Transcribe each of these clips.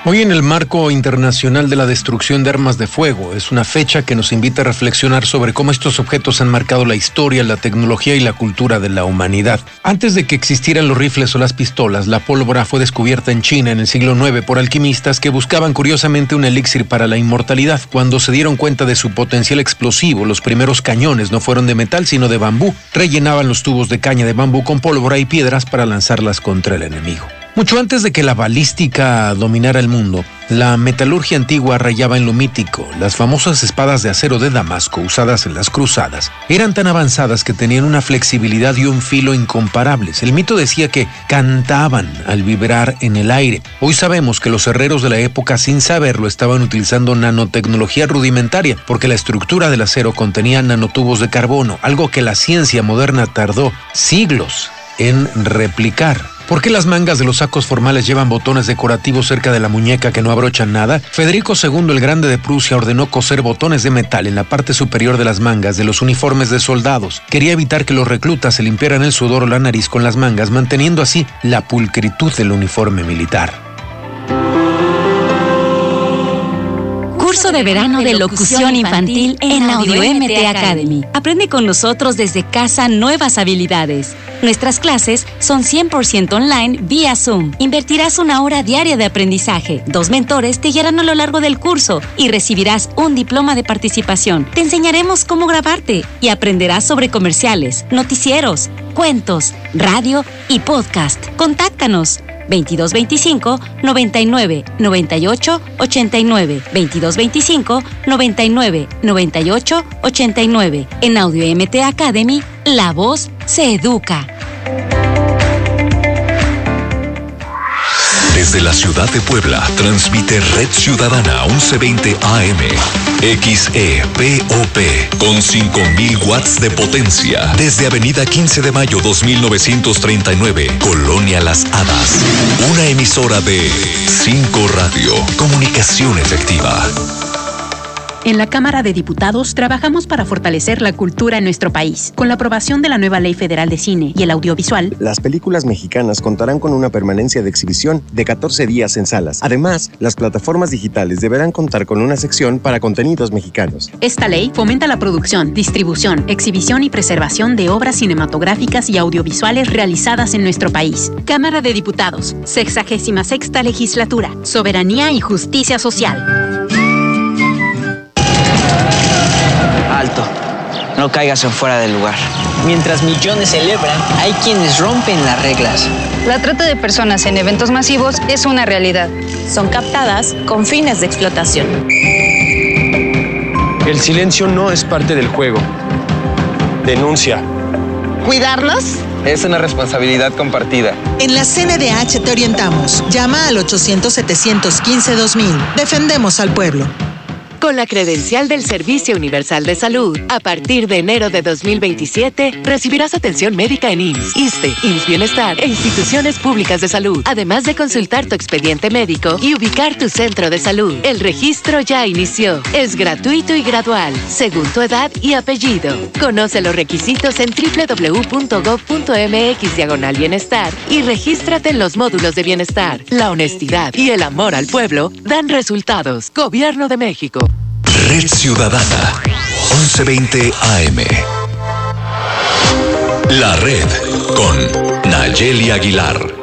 Hoy en el marco internacional de la destrucción de armas de fuego es una fecha que nos invita a reflexionar sobre cómo estos objetos han marcado la historia, la tecnología y la cultura de la humanidad. Antes de que existieran los rifles o las pistolas, la pólvora fue descubierta en China en el siglo IX por alquimistas que buscaban curiosamente un elixir para la inmortalidad. Cuando se dieron cuenta de su potencial explosivo, los primeros cañones no fueron de metal sino de bambú. Rellenaban los tubos de caña de bambú con pólvora y piedras para lanzarlas contra el enemigo. Mucho antes de que la balística dominara el mundo, la metalurgia antigua rayaba en lo mítico. Las famosas espadas de acero de Damasco, usadas en las cruzadas, eran tan avanzadas que tenían una flexibilidad y un filo incomparables. El mito decía que cantaban al vibrar en el aire. Hoy sabemos que los herreros de la época, sin saberlo, estaban utilizando nanotecnología rudimentaria, porque la estructura del acero contenía nanotubos de carbono, algo que la ciencia moderna tardó siglos en replicar. ¿Por qué las mangas de los sacos formales llevan botones decorativos cerca de la muñeca que no abrochan nada? Federico II el Grande de Prusia ordenó coser botones de metal en la parte superior de las mangas de los uniformes de soldados. Quería evitar que los reclutas se limpiaran el sudor o la nariz con las mangas, manteniendo así la pulcritud del uniforme militar. Curso de verano de locución infantil en Audio MT Academy. Aprende con nosotros desde casa nuevas habilidades. Nuestras clases son 100% online vía Zoom. Invertirás 1 hora diaria de aprendizaje. 2 mentores te guiarán a lo largo del curso y recibirás un diploma de participación. Te enseñaremos cómo grabarte y aprenderás sobre comerciales, noticieros, cuentos, radio y podcast. Contáctanos 2225 99 98 89 2225 99 98 89. En Audio MT Academy, la voz se educa. Desde la ciudad de Puebla, transmite Red Ciudadana 1120 AM, XEPOP, con 5000 watts de potencia. Desde Avenida 15 de Mayo 2939, Colonia Las Hadas. Una emisora de 5 Radio, comunicación efectiva. En la Cámara de Diputados trabajamos para fortalecer la cultura en nuestro país. Con la aprobación de la nueva Ley Federal de Cine y el Audiovisual, las películas mexicanas contarán con una permanencia de exhibición de 14 días en salas. Además, las plataformas digitales deberán contar con una sección para contenidos mexicanos. Esta ley fomenta la producción, distribución, exhibición y preservación de obras cinematográficas y audiovisuales realizadas en nuestro país. Cámara de Diputados, 66ª Legislatura, Soberanía y Justicia Social. Alto, no caigas en fuera del lugar. Mientras millones celebran, hay quienes rompen las reglas. La trata de personas en eventos masivos es una realidad. Son captadas con fines de explotación. El silencio no es parte del juego. Denuncia. ¿Cuidarlos? Es una responsabilidad compartida. En la CNDH te orientamos. Llama al 800-715-2000. Defendemos al pueblo. Con la credencial del Servicio Universal de Salud, a partir de enero de 2027, recibirás atención médica en IMSS, ISSSTE, IMSS Bienestar e instituciones públicas de salud, además de consultar tu expediente médico y ubicar tu centro de salud. El registro ya inició. Es gratuito y gradual, según tu edad y apellido. Conoce los requisitos en www.gov.mx/bienestar y regístrate en los módulos de bienestar. La honestidad y el amor al pueblo dan resultados. Gobierno de México. Red Ciudadana 1120 AM. La Red con Nayeli Aguilar.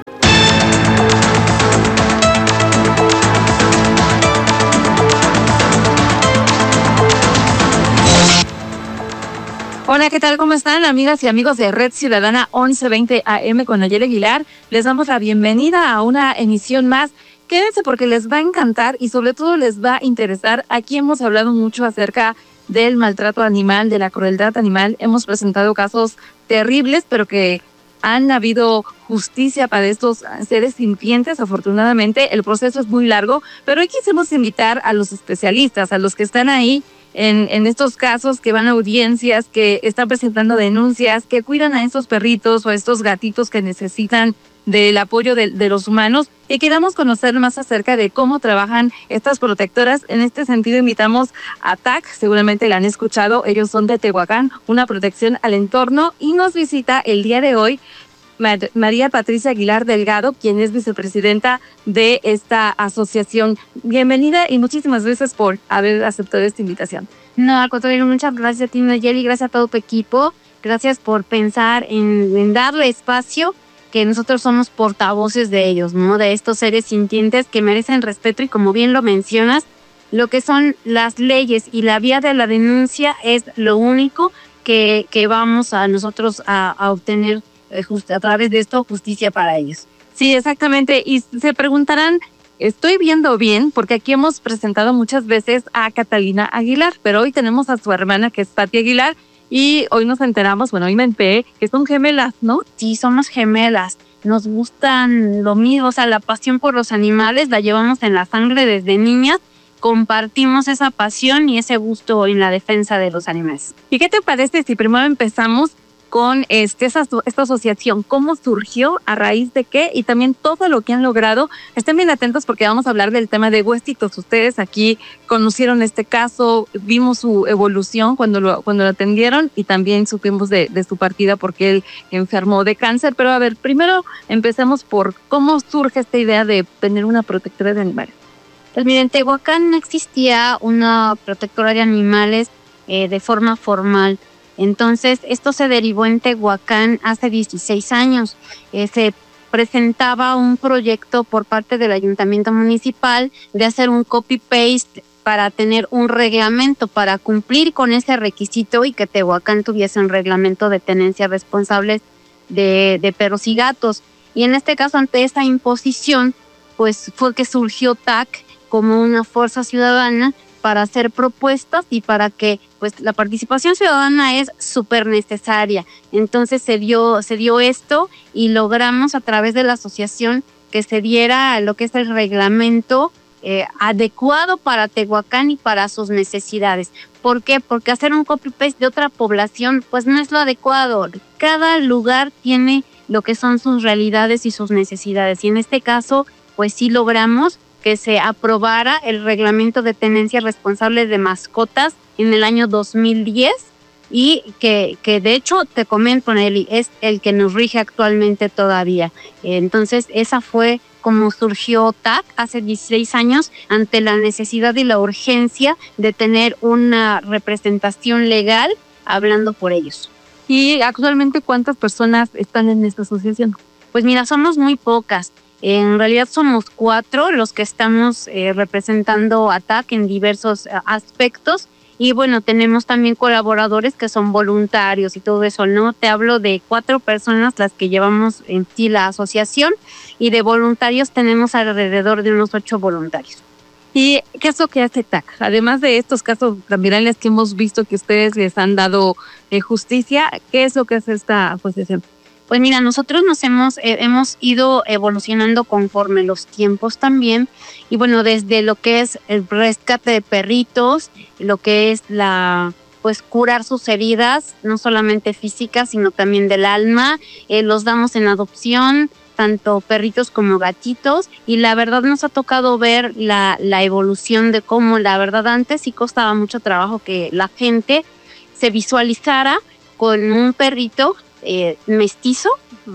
Hola, ¿qué tal? ¿Cómo están, amigas y amigos de Red Ciudadana 1120 AM con Nayeli Aguilar? Les damos la bienvenida a una emisión más. Quédense porque les va a encantar y sobre todo les va a interesar. Aquí hemos hablado mucho acerca del maltrato animal, de la crueldad animal. Hemos presentado casos terribles, pero que han habido justicia para estos seres sintientes. Afortunadamente, el proceso es muy largo, pero hoy quisimos invitar a los especialistas, a los que están ahí en estos casos, que van a audiencias, que están presentando denuncias, que cuidan a estos perritos o a estos gatitos que necesitan del apoyo de los humanos, y queramos conocer más acerca de cómo trabajan estas protectoras. En este sentido invitamos a TAC, seguramente la han escuchado, ellos son de Tehuacán, una protección al entorno, y nos visita el día de hoy María Patricia Aguilar Delgado, quien es vicepresidenta de esta asociación. Bienvenida y muchísimas gracias por haber aceptado esta invitación. No, al contrario, muchas gracias a ti, Nayeli, gracias a todo tu equipo. Gracias por pensar en darle espacio, que nosotros somos portavoces de ellos, ¿no? De estos seres sintientes que merecen respeto y, como bien lo mencionas, lo que son las leyes y la vía de la denuncia es lo único que vamos a nosotros a obtener a través de esto justicia para ellos. Sí, exactamente. Y se preguntarán, ¿estoy viendo bien? Porque aquí hemos presentado muchas veces a Catalina Aguilar, pero hoy tenemos a su hermana, que es Pati Aguilar, y hoy nos enteramos, bueno, hoy me enteré que son gemelas, ¿no? Sí, somos gemelas. Nos gustan lo mismo, o sea, la pasión por los animales la llevamos en la sangre desde niñas. Compartimos esa pasión y ese gusto en la defensa de los animales. ¿Y qué te parece si primero empezamos con esta asociación? ¿Cómo surgió? ¿A raíz de qué? Y también todo lo que han logrado. Estén bien atentos porque vamos a hablar del tema de Huesitos. Ustedes aquí conocieron este caso, vimos su evolución cuando lo atendieron y también supimos de su partida porque él enfermó de cáncer. Pero a ver, primero empecemos por cómo surge esta idea de tener una protectora de animales. Pues miren, en Tehuacán no existía una protectora de animales de forma formal. Entonces, esto se derivó en Tehuacán hace 16 años. Se presentaba un proyecto por parte del ayuntamiento municipal de hacer un copy-paste para tener un reglamento, para cumplir con ese requisito y que Tehuacán tuviese un reglamento de tenencia responsable de perros y gatos. Y en este caso, ante esa imposición, pues fue que surgió TAC como una fuerza ciudadana para hacer propuestas y para que pues la participación ciudadana es súper necesaria. Entonces se dio esto y logramos a través de la asociación que se diera lo que es el reglamento adecuado para Tehuacán y para sus necesidades. ¿Por qué? Porque hacer un copy-paste de otra población pues no es lo adecuado. Cada lugar tiene lo que son sus realidades y sus necesidades. Y en este caso pues sí logramos que se aprobara el reglamento de tenencia responsable de mascotas en el año 2010 y que de hecho, te comento, Nelly, es el que nos rige actualmente todavía. Entonces, esa fue como surgió TAC hace 16 años ante la necesidad y la urgencia de tener una representación legal hablando por ellos. ¿Y actualmente cuántas personas están en esta asociación? Pues mira, somos muy pocas. En realidad somos 4 los que estamos representando a TAC en diversos aspectos. Y bueno, tenemos también colaboradores que son voluntarios y todo eso, ¿no? Te hablo de 4 personas las que llevamos en sí la asociación y de voluntarios tenemos alrededor de unos 8 voluntarios. ¿Y qué es lo que hace TAC? Además de estos casos virales que hemos visto que ustedes les han dado justicia, ¿qué es lo que hace esta asociación? Pues mira, nosotros nos hemos ido evolucionando conforme los tiempos también. Y bueno, desde lo que es el rescate de perritos, lo que es pues curar sus heridas, no solamente físicas, sino también del alma. Los damos en adopción, tanto perritos como gatitos. Y la verdad nos ha tocado ver la evolución de cómo, la verdad, antes sí costaba mucho trabajo que la gente se visualizara con un perrito mestizo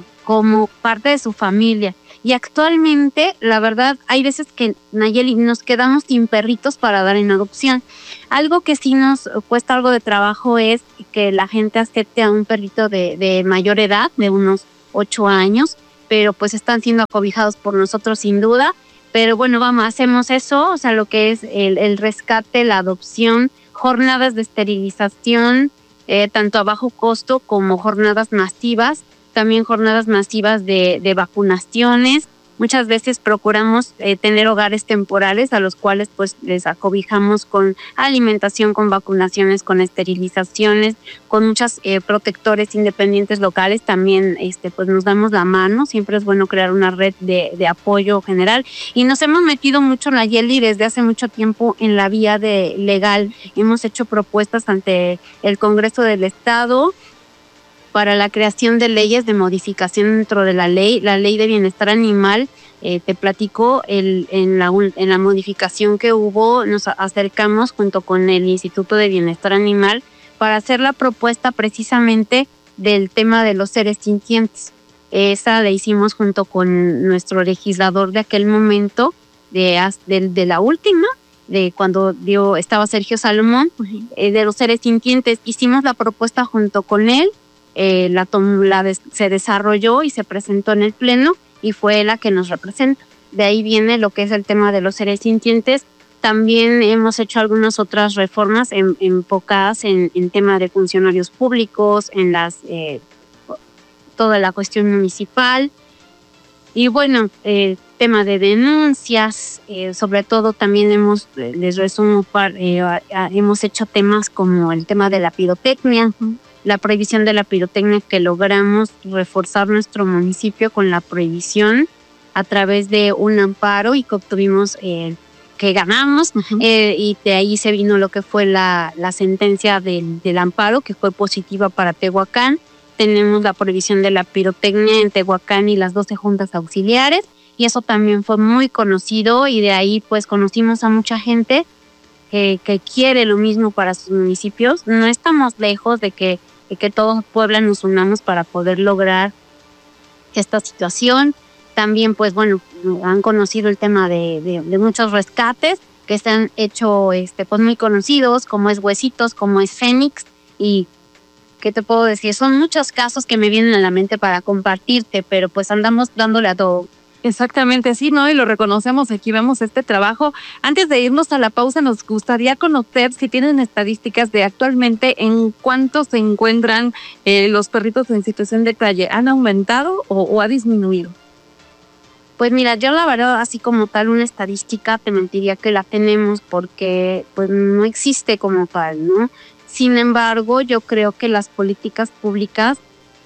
como parte de su familia. Y actualmente, la verdad, hay veces que, Nayeli, nos quedamos sin perritos para dar en adopción. Algo que sí nos cuesta algo de trabajo es que la gente acepte a un perrito de mayor edad, de unos 8 años, pero pues están siendo acobijados por nosotros sin duda. Pero bueno, hacemos eso, o sea, lo que es el rescate, la adopción, jornadas de esterilización, tanto a bajo costo como jornadas masivas, también jornadas masivas de vacunaciones. Muchas veces procuramos tener hogares temporales a los cuales pues les acobijamos con alimentación, con vacunaciones, con esterilizaciones, con muchos protectores independientes locales. También pues nos damos la mano. Siempre es bueno crear una red de apoyo general. Y nos hemos metido mucho, Nayeli, desde hace mucho tiempo en la vía legal. Hemos hecho propuestas ante el Congreso del Estado para la creación de leyes de modificación dentro de la ley de bienestar animal. Te platico, en la modificación que hubo, nos acercamos junto con el Instituto de Bienestar Animal para hacer la propuesta precisamente del tema de los seres sintientes. Esa la hicimos junto con nuestro legislador de aquel momento, de la última, de cuando estaba Sergio Salomón, de los seres sintientes. Hicimos la propuesta junto con él, se desarrolló y se presentó en el pleno y fue la que nos representa. De ahí viene lo que es el tema de los seres sintientes. También hemos hecho algunas otras reformas enfocadas en tema de funcionarios públicos, en toda la cuestión municipal. Y bueno, tema de denuncias, sobre todo también les resumo, hemos hecho temas como el tema de la pirotecnia, la prohibición de la pirotecnia, que logramos reforzar nuestro municipio con la prohibición a través de un amparo y que obtuvimos, que ganamos, y de ahí se vino lo que fue la sentencia del amparo, que fue positiva para Tehuacán. Tenemos la prohibición de la pirotecnia en Tehuacán y las 12 juntas auxiliares, y eso también fue muy conocido, y de ahí pues conocimos a mucha gente que quiere lo mismo para sus municipios. No estamos lejos de que todos Puebla nos unamos para poder lograr esta situación. También pues bueno, han conocido el tema de muchos rescates que se han hecho pues muy conocidos, como es Huesitos, como es Fénix, y ¿qué te puedo decir? Son muchos casos que me vienen a la mente para compartirte, pero pues andamos dándole a todo. Exactamente, sí, ¿no? Y lo reconocemos, aquí vemos este trabajo. Antes de irnos a la pausa, nos gustaría conocer si tienen estadísticas de actualmente en cuánto se encuentran los perritos en situación de calle. ¿Han aumentado o ha disminuido? Pues mira, yo la verdad, así como tal, una estadística, te mentiría que la tenemos porque pues no existe como tal, ¿no? Sin embargo, yo creo que las políticas públicas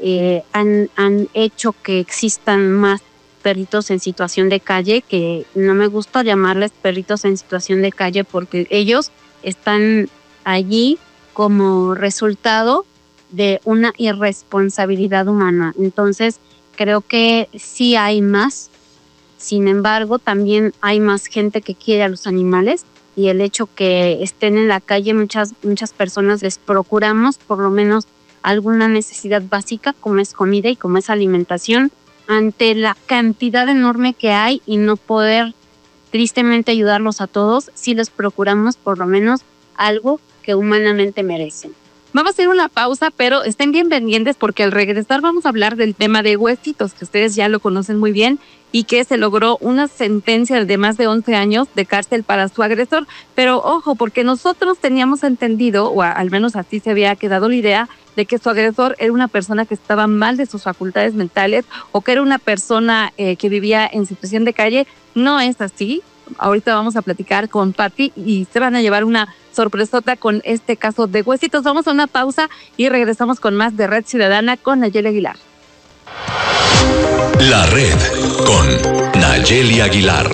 han hecho que existan más perritos en situación de calle, que no me gusta llamarles perritos en situación de calle porque ellos están allí como resultado de una irresponsabilidad humana. Entonces, creo que sí hay más. Sin embargo, también hay más gente que quiere a los animales, y el hecho que estén en la calle, muchas personas les procuramos por lo menos alguna necesidad básica, como es comida y como es alimentación, ante la cantidad enorme que hay y no poder tristemente ayudarlos a todos. Sí les procuramos por lo menos algo que humanamente merecen. Vamos a hacer una pausa, pero estén bien pendientes porque al regresar vamos a hablar del tema de Huesitos, que ustedes ya lo conocen muy bien, y que se logró una sentencia de más de 11 años de cárcel para su agresor. Pero ojo, porque nosotros teníamos entendido, o al menos así se había quedado la idea, de que su agresor era una persona que estaba mal de sus facultades mentales o que era una persona que vivía en situación de calle. No es así. Ahorita vamos a platicar con Pati y se van a llevar una sorpresota con este caso de Huesitos. Vamos a una pausa y regresamos con más de Red Ciudadana con Nayeli Aguilar. La Red con Nayeli Aguilar.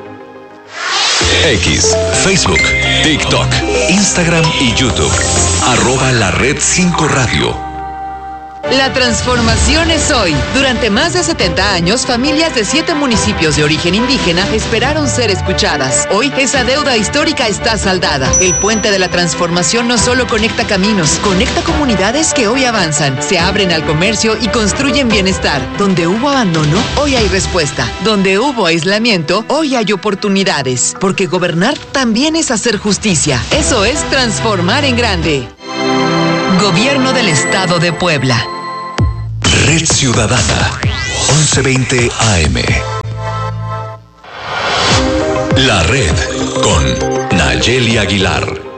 X, Facebook, TikTok, Instagram y YouTube. @La Red 5 Radio. La transformación es hoy. Durante más de 70 años, familias de 7 municipios de origen indígena esperaron ser escuchadas. Hoy, esa deuda histórica está saldada. El puente de la transformación no solo conecta caminos, conecta comunidades que hoy avanzan, se abren al comercio y construyen bienestar. Donde hubo abandono, hoy hay respuesta. Donde hubo aislamiento, hoy hay oportunidades. Porque gobernar también es hacer justicia. Eso es transformar en grande. Gobierno del Estado de Puebla. Red Ciudadana, 1120 AM. La Red con Nayeli Aguilar.